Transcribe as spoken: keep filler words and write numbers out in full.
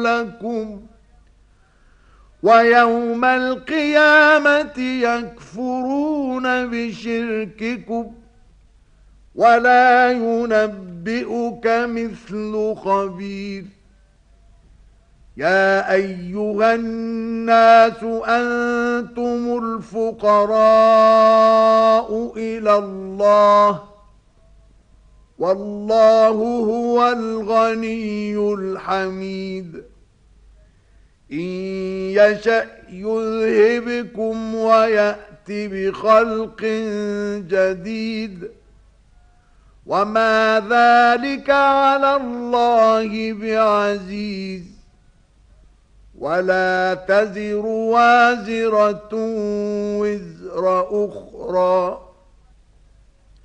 لكم ويوم القيامة يكفرون بشرككم ولا ينبئك مثل خبير. يا أيها الناس أنتم الفقراء إلى الله والله هو الغني الحميد. إن يشأ يذهبكم ويأت بخلق جديد وما ذلك على الله بعزيز. ولا تزر وازرة وزر أخرى